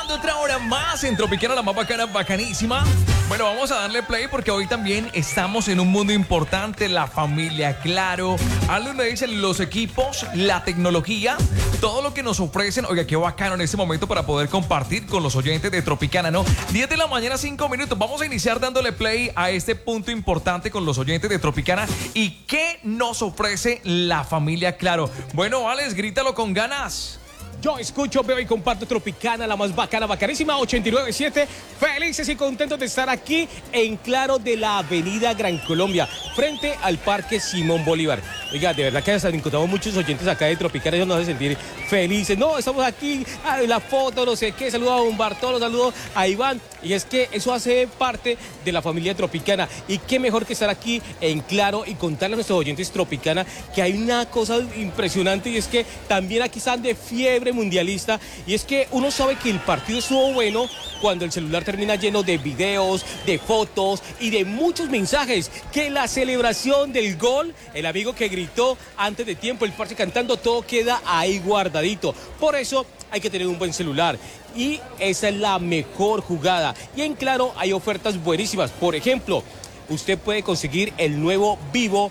Iniciando otra hora más en Tropicana, la más bacana, bacanísima. Bueno, vamos a darle play porque hoy también estamos en un mundo importante, la familia, claro. Algo me dicen los equipos, la tecnología, todo lo que nos ofrecen. Oiga, qué bacano en este momento para poder compartir con los oyentes de Tropicana, ¿no? 10 de la mañana, 5 minutos. Vamos a iniciar dándole play a este punto importante con los oyentes de Tropicana. ¿Y qué nos ofrece la familia, claro? Bueno, Alex, grítalo con ganas. Yo escucho, veo y comparto Tropicana, la más bacana, bacanísima, 89.7. Felices y contentos de estar aquí en Claro de la Avenida Gran Colombia, frente al Parque Simón Bolívar. Oiga, de verdad que hasta encontramos muchos oyentes acá de Tropicana, ellos nos hacen sentir felices. No, estamos aquí, la foto, no sé qué, saludo a un Bartolo, saludo a Iván. Y es que eso hace parte de la familia Tropicana. Y qué mejor que estar aquí en Claro y contarle a nuestros oyentes Tropicana que hay una cosa impresionante, y es que también aquí están de fiebre mundialista, y es que uno sabe que el partido estuvo bueno cuando el celular termina lleno de videos, de fotos y de muchos mensajes, que la celebración del gol, el amigo que gritó antes de tiempo, el parche cantando, todo queda ahí guardadito. Por eso hay que tener un buen celular, y esa es la mejor jugada. Y en Claro hay ofertas buenísimas. Por ejemplo, usted puede conseguir el nuevo Vivo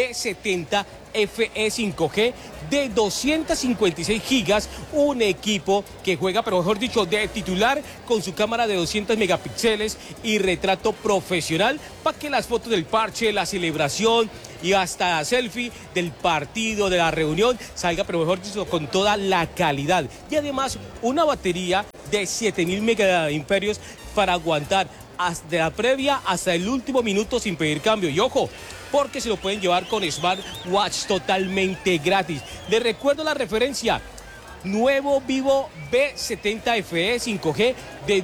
V70 FE 5G de 256 gigas, un equipo que juega, pero mejor dicho, de titular, con su cámara de 200 megapíxeles y retrato profesional, para que las fotos del parche, la celebración y hasta la selfie del partido, de la reunión, salga, pero mejor dicho, con toda la calidad. Y además, una batería de 7000 megaamperios para aguantar de la previa hasta el último minuto sin pedir cambio. Y ojo, porque se lo pueden llevar con smartwatch totalmente gratis. Les recuerdo la referencia: nuevo Vivo V70 FE 5G de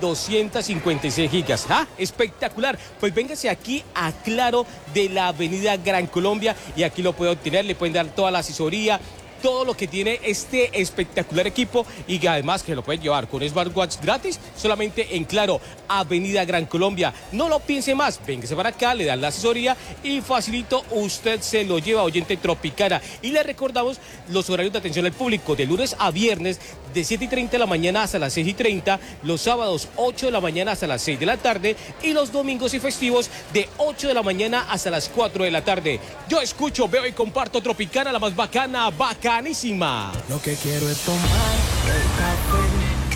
256 gigas. ¡Ah, espectacular! Pues véngase aquí a Claro de la Avenida Gran Colombia y aquí lo puede obtener. Le pueden dar toda la asesoría, todo lo que tiene este espectacular equipo, y que además que lo pueden llevar con smartwatch gratis solamente en Claro, Avenida Gran Colombia. No lo piense más, véngase para acá, le dan la asesoría y facilito usted se lo lleva, oyente Tropicana. Y le recordamos los horarios de atención al público: de lunes a viernes de 7:30 de la mañana hasta las 6:30, los sábados 8 de la mañana hasta las 6 de la tarde, y los domingos y festivos de 8 de la mañana hasta las 4 de la tarde. Yo escucho, veo y comparto Tropicana, la más bacana, bacanísima. Lo que quiero es tomar el café